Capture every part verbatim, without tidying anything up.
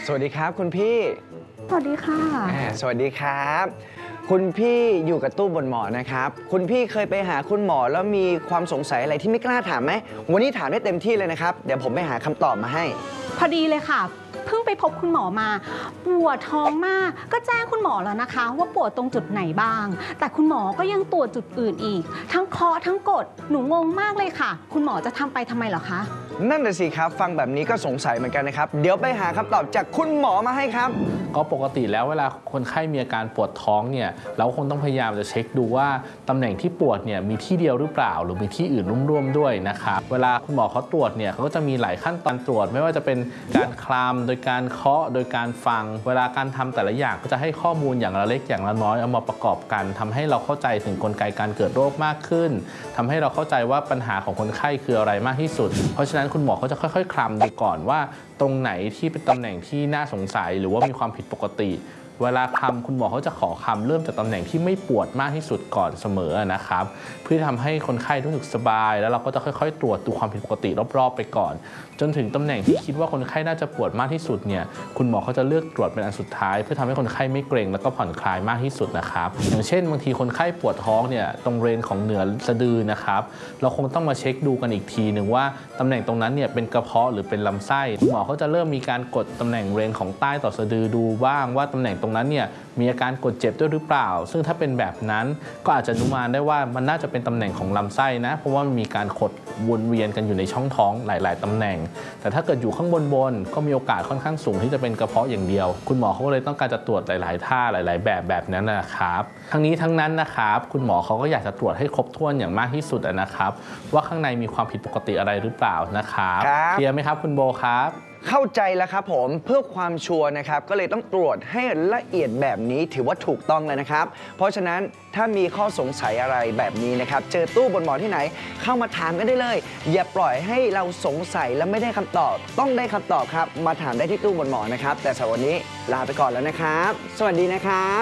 สวัสดีครับคุณพี่สวัสดีค่ะสวัสดีครับคุณพี่อยู่กับตู้บนหมอนะครับคุณพี่เคยไปหาคุณหมอแล้วมีความสงสัยอะไรที่ไม่กล้าถามไหมวันนี้ถามได้เต็มที่เลยนะครับเดี๋ยวผมไปหาคำตอบมาให้พอดีเลยค่ะเพิ่งไปพบคุณหมอมาปวดท้องมากก็แจ้งคุณหมอแล้วนะคะว่าปวดตรงจุดไหนบ้างแต่คุณหมอก็ยังตรวจจุดอื่นอีกทั้งเคาะทั้งกดหนูงงมากเลยค่ะคุณหมอจะทำไปทำไมเหรอคะนั่นน่ะสิครับฟังแบบนี้ก็สงสัยเหมือนกันนะครับเดี๋ยวไปหาคำตอบจากคุณหมอมาให้ครับก็ปกติแล้วเวลาคนไข้มีอาการปวดท้องเนี่ยเราคงต้องพยายามจะเช็คดูว่าตำแหน่งที่ปวดเนี่ยมีที่เดียวหรือเปล่าหรือมีที่อื่นร่วมๆด้วยนะครับเวลาคุณหมอเขาตรวจเนี่ยเขาก็จะมีหลายขั้นตอนตรวจไม่ว่าจะเป็นการคลำโดยการเคาะโดยการฟังเวลาการทำแต่ละอย่างก็จะให้ข้อมูลอย่างละเล็กอย่างละน้อยเอามาประกอบกันทำให้เราเข้าใจถึงกลไกการเกิดโรคมากขึ้นทำให้เราเข้าใจว่าปัญหาของคนไข้คืออะไรมากที่สุดเพราะฉะนั้นคุณหมอเขาจะค่อยๆคลำดูก่อนว่าตรงไหนที่เป็นตำแหน่งที่น่าสงสัยหรือว่ามีความผิดปกติเวลาคำคุณหมอเขาจะขอคำเริ่มจากตำแหน่งที่ไม่ปวดมากที่สุดก่อนเสมอนะครับเพื่อทำให้คนไข้รู้สึกสบายแล้วเราก็จะค่อยๆตรวจดูความผิดปกติรอบๆไปก่อนจนถึงตำแหน่งที่คิดว่าคนไข้น่าจะปวดมากที่สุดเนี่ยคุณหมอเขาจะเลือกตรวจเป็นอันสุดท้ายเพื่อทำให้คนไข้ไม่เกร็งแล้วก็ผ่อนคลายมากที่สุดนะครับอย่างเช่นบางทีคนไข้ปวดท้องเนี่ยตรงเรนของเหนือสะดือนะครับเราคงต้องมาเช็คดูกันอีกทีหนึ่งว่าตำแหน่งตรงนั้นเนี่ยเป็นกระเพาะหรือเป็นลำไส้คุณหมอเขาจะเริ่มมีการกดตำแหน่งเรนของใต้ต่อสะดือดูบ้างว่าตำแหน่งตรงนั้นเนี่ยมีอาการกดเจ็บด้วยหรือเปล่าซึ่งถ้าเป็นแบบนั้นก็อาจจะอนุมานได้ว่ามันน่าจะเป็นตำแหน่งของลำไส้นะเพราะว่ามันมีการขดวนเวียนกันอยู่ในช่องท้องหลายๆตำแหน่งแต่ถ้าเกิดอยู่ข้างบนบนก็มีโอกาสค่อนข้างสูงที่จะเป็นกระเพาะอย่างเดียวคุณหมอเขาเลยต้องการจะตรวจหลายๆท่าหลายๆแบบแบบนั้นนะครับทั้งนี้ทั้งนั้นนะครับคุณหมอเขาก็อยากจะตรวจให้ครบถ้วนอย่างมากที่สุดนะครับว่าข้างในมีความผิดปกติอะไรหรือเปล่านะครับเคลียร์ไหมครับคุณโบครับเข้าใจแล้วครับผมเพื่อความชัวร์นะครับก็เลยต้องตรวจให้ละเอียดแบบนี้ถือว่าถูกต้องเลยนะครับเพราะฉะนั้นถ้ามีข้อสงสัยอะไรแบบนี้นะครับเจอตู้บนหมอที่ไหนเข้ามาถามกันได้เลยอย่าปล่อยให้เราสงสัยและไม่ได้คำตอบต้องได้คำตอบครับมาถามได้ที่ตู้บนหมอนะครับแต่สำหรับวันนี้ลาไปก่อนแล้วนะครับสวัสดีนะครับ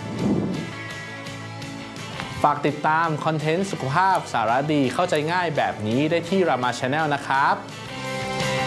ฝากติดตามคอนเทนต์สุขภาพสาระดีเข้าใจง่ายแบบนี้ได้ที่รามา Channel นะครับ